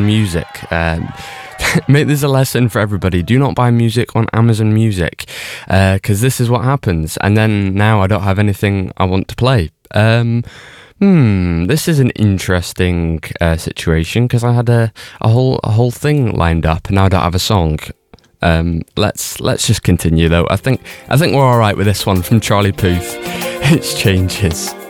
Music. Mate, there's a lesson for everybody. Do not buy music on Amazon Music, because this is what happens. And then now I don't have anything I want to play. This is an interesting situation, because I had a whole thing lined up, and now I don't have a song. Let's just continue though. I think we're all right with this one from Charlie Puth. It's Changes.